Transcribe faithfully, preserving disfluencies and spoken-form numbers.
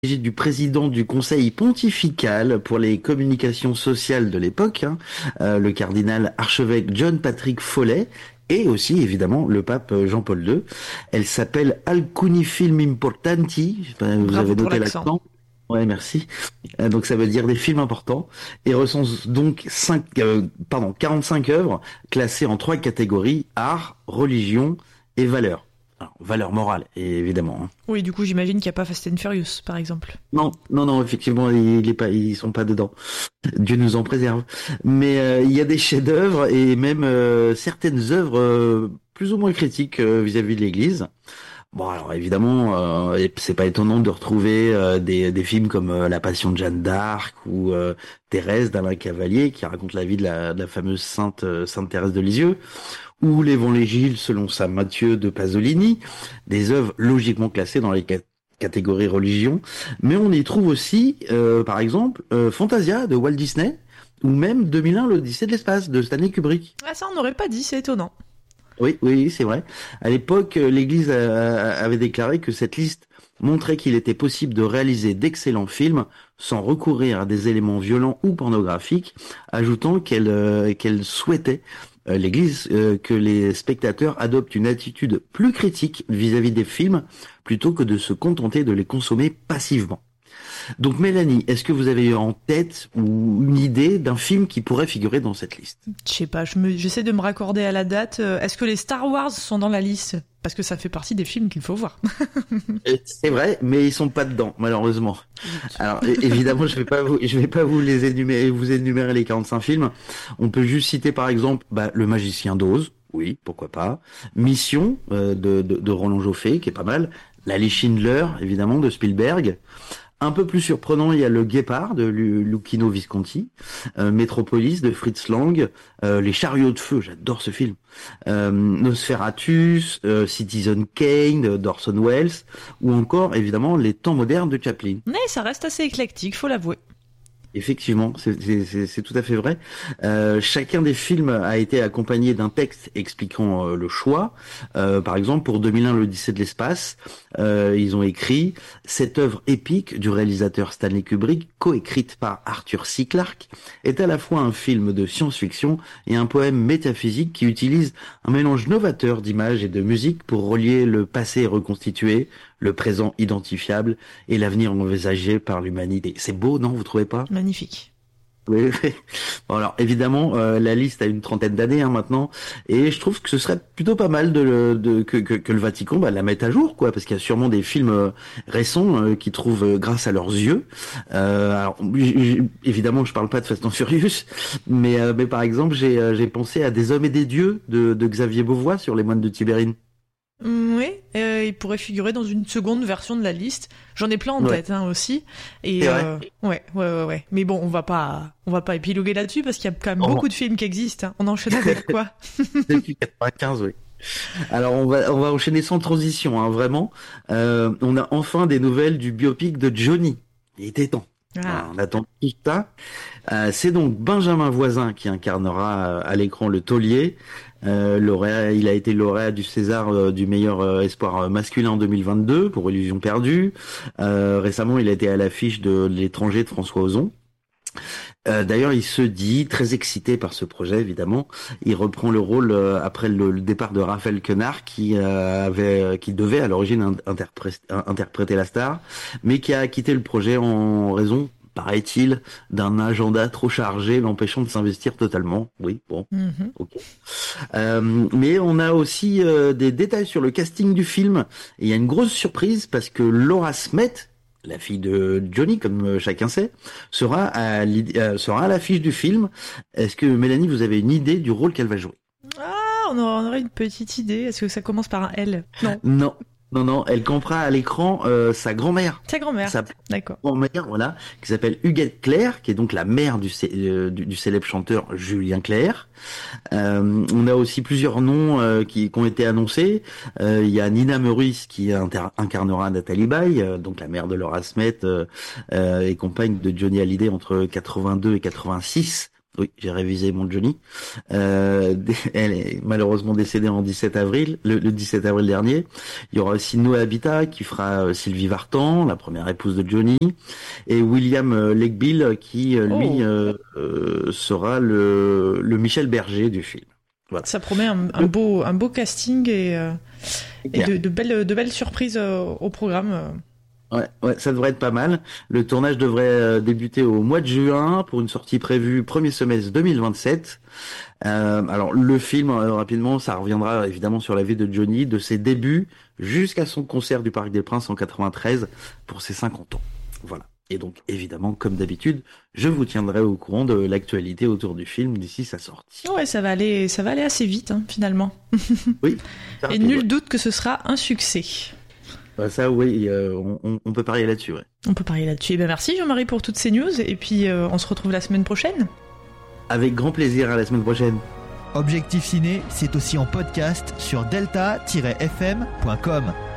du président du Conseil pontifical pour les communications sociales de l'époque, hein, euh, le cardinal archevêque John Patrick Foley, et aussi évidemment le pape Jean-Paul deux. Elle s'appelle Alcuni Film Importanti. Je sais pas, vous Bravo avez pour noté l'accent. l'accent. Ouais, merci. Euh, donc ça veut dire des films importants et recense donc cinq, euh, pardon, quarante-cinq œuvres classées en trois catégories: art, religion et valeurs. Alors, valeurs morales, évidemment, hein. Oui, du coup, j'imagine qu'il n'y a pas Fast and Furious, par exemple. Non, non, non, effectivement, il est pas, ils sont pas dedans. Dieu nous en préserve. Mais euh, il y a des chefs-d'œuvre et même euh, certaines œuvres euh, plus ou moins critiques euh, vis-à-vis de l'Église. Bon, alors évidemment, euh, c'est pas étonnant de retrouver euh, des, des films comme euh, La Passion de Jeanne d'Arc ou euh, Thérèse d'Alain Cavalier, qui raconte la vie de la, de la fameuse sainte euh, Sainte Thérèse de Lisieux, ou l'Évangile selon saint Matthieu de Pasolini, des œuvres logiquement classées dans les cat- catégories religion. Mais on y trouve aussi, euh, par exemple, euh, Fantasia de Walt Disney, ou même deux mille un, l'Odyssée de l'espace de Stanley Kubrick. Ah, ça, on n'aurait pas dit, c'est étonnant. Oui, oui, c'est vrai. À l'époque, euh, l'Église a- avait déclaré que cette liste montrait qu'il était possible de réaliser d'excellents films sans recourir à des éléments violents ou pornographiques, ajoutant qu'elle euh, qu'elle souhaitait, euh, l'Église, euh, que les spectateurs adoptent une attitude plus critique vis-à-vis des films plutôt que de se contenter de les consommer passivement. Donc Mélanie, est-ce que vous avez eu en tête ou une idée d'un film qui pourrait figurer dans cette liste? Je sais pas, je me, j'essaie de me raccorder à la date. Euh, Est-ce que les Star Wars sont dans la liste? Parce que ça fait partie des films qu'il faut voir. Euh, C'est vrai, mais ils sont pas dedans, malheureusement. Alors é- évidemment, je vais pas vous, je vais pas vous les énumérer, vous énumérer les quarante-cinq films. On peut juste citer par exemple bah, Le Magicien d'Oz, oui, pourquoi pas. Mission euh, de, de, de Roland Joffé, qui est pas mal. La Liste Schindler, évidemment, de Spielberg. Un peu plus surprenant, il y a Le Guépard de Lu- Luchino Visconti, euh, Métropolis de Fritz Lang, euh, Les Chariots de Feu, j'adore ce film, euh, Nosferatus, euh, Citizen Kane de d'Orson Welles, ou encore évidemment Les Temps modernes de Chaplin. Mais ça reste assez éclectique, faut l'avouer. Effectivement, c'est c'est- c'est- c'est tout à fait vrai. Euh, chacun des films a été accompagné d'un texte expliquant euh, le choix. Euh, par exemple, pour deux mille un, l'Odyssée de l'espace, euh, ils ont écrit cette œuvre épique du réalisateur Stanley Kubrick, coécrite par Arthur C. Clarke, est à la fois un film de science-fiction et un poème métaphysique qui utilise un mélange novateur d'images et de musique pour relier le passé reconstitué, le présent identifiable et l'avenir envisagé par l'humanité. C'est beau, non, vous trouvez pas? Magnifique. Oui, oui. Bon, alors évidemment, euh, la liste a une trentaine d'années hein, maintenant, et je trouve que ce serait plutôt pas mal de, le- de que, que, que le Vatican bah, la mette à jour, quoi, parce qu'il y a sûrement des films euh, récents euh, qui trouvent euh, grâce à leurs yeux. Euh, alors j- j- évidemment, je parle pas de Fast and Furious, mais euh, mais par exemple, j'ai euh, j'ai pensé à Des Hommes et des Dieux de, de Xavier Beauvois sur les moines de Tibérine. Mm, oui, euh, il pourrait figurer dans une seconde version de la liste. J'en ai plein en Ouais. tête hein, aussi. Et C'est vrai. euh, ouais, ouais, ouais, ouais. Mais bon, on va pas, on va pas épiloguer là-dessus parce qu'il y a quand même Oh. beaucoup de films qui existent. Hein. On enchaîne avec quoi? Depuis quatre-vingt-quinze, oui. Alors on va on va enchaîner sans transition, hein, vraiment. Euh, on a enfin des nouvelles du biopic de Johnny. Il était temps. Voilà, Ah, on attend tout ça. Euh, c'est donc Benjamin Voisin qui incarnera euh, à l'écran le taulier. Euh, lauréat, il a été lauréat du César euh, du meilleur euh, espoir euh, masculin en deux mille vingt-deux pour Illusion perdue. Euh, récemment, il a été à l'affiche de L'étranger de François Ozon. Euh, d'ailleurs, il se dit très excité par ce projet, évidemment. Il reprend le rôle euh, après le, le départ de Raphaël Quenard, qui euh, avait, qui devait à l'origine in- interpré- interpréter la star, mais qui a quitté le projet en raison, paraît-il, d'un agenda trop chargé, l'empêchant de s'investir totalement. Oui, bon, mhm. ok. Euh, mais on a aussi euh, des détails sur le casting du film. Et il y a une grosse surprise parce que Laura Smet, la fille de Johnny, comme euh, chacun sait, sera à, l'id- euh, sera à l'affiche du film. Est-ce que Mélanie, vous avez une idée du rôle qu'elle va jouer? Ah, on aura- on aurait une petite idée. Est-ce que ça commence par un L? Non. Non, non, non. Elle campera à l'écran euh, sa grand-mère. Ta grand-mère. Sa D'accord. grand-mère, voilà, qui s'appelle Huguette Clerc, qui est donc la mère du, cé- euh, du, du célèbre chanteur Julien Clerc. Euh, on a aussi plusieurs noms euh, qui, qui ont été annoncés. Euh, Il y a Nina Meurice qui inter- incarnera Nathalie Baye, euh, donc la mère de Laura Smet euh, euh, et compagne de Johnny Hallyday entre quatre-vingt-deux et quatre-vingt-six. Oui, j'ai révisé mon Johnny. Euh, elle est malheureusement décédée en dix-sept avril, le, le dix-sept avril dernier. Il y aura aussi Noé Habitat qui fera euh, Sylvie Vartan, la première épouse de Johnny, et William euh, Legbill qui euh, lui Oh. euh, euh, sera le, le Michel Berger du film. Voilà. Ça promet un, un beau un beau casting et, euh, et de, de belles de belles surprises euh, au programme. euh. Ouais, ouais, ça devrait être pas mal. Le tournage devrait euh, débuter au mois de juin pour une sortie prévue premier semestre deux mille vingt-sept. Euh, alors le film, euh, rapidement, ça reviendra évidemment sur la vie de Johnny, de ses débuts jusqu'à son concert du Parc des Princes en quatre-vingt-treize pour ses cinquante ans. Voilà. Et donc évidemment, comme d'habitude, je vous tiendrai au courant de l'actualité autour du film d'ici sa sortie. Ouais, ça va aller ça va aller assez vite hein, finalement. Oui. Et nul doute que ce sera un succès. Bah ça, oui, euh, on, on peut parier là-dessus, ouais. On peut parier là-dessus. Et ben merci Jean-Marie pour toutes ces news. Et puis euh, on se retrouve la semaine prochaine. Avec grand plaisir, à la semaine prochaine. Objectif Ciné, c'est aussi en podcast sur delta tiret f m point com.